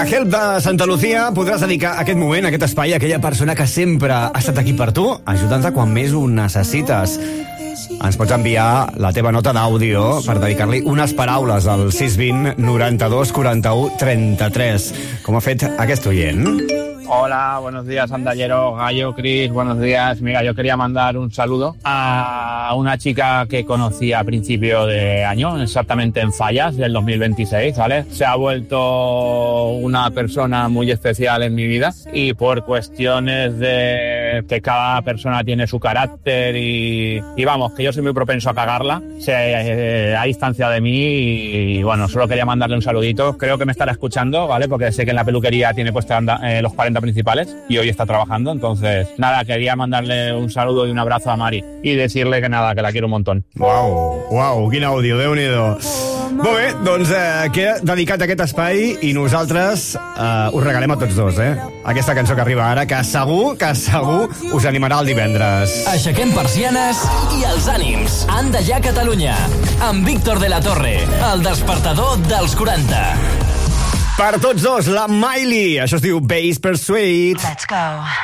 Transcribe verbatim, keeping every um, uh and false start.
Help de Santa Lucía podràs dedicar aquest moment, aquest espai, a aquella persona que sempre ha estat aquí per tu, ajudant-te quan més ho necessites. Ens pots enviar la teva nota d'àudio per dedicar-li unes paraules al sis vint noranta-dos quaranta-u trenta-tres, com ha fet aquest oient. Hola, buenos días, Andallero, Gallo, Cris, buenos días. Mira, yo quería mandar un saludo a una chica que conocí a principio de año, exactamente en Fallas del dos mil veintiséis, ¿vale? Se ha vuelto una persona muy especial en mi vida y por cuestiones de que cada persona tiene su carácter y, y vamos, que yo soy muy propenso a cagarla, se eh, ha distanciado de mí y, y bueno, solo quería mandarle un saludito. Creo que me estará escuchando, ¿vale? Porque sé que en la peluquería tiene puesto eh, los cuarenta principales y hoy está trabajando, entonces nada, quería mandarle un saludo y un abrazo a Mari y decirle que nada, que la quiero un montón. Uau, uau, quin àudio, Déu-n'hi-do. Molt bé, doncs eh, queda dedicat a aquest espai i nosaltres eh, us regalem a tots dos, eh? Aquesta cançó que arriba ara, que segur, que segur us animarà el divendres. Aixequem persianes i els ànims. Anda ja Catalunya, amb Víctor de la Torre, el despertador dels quaranta. Per tots dos, la Miley. Això es diu Bass Persuade. Let's go.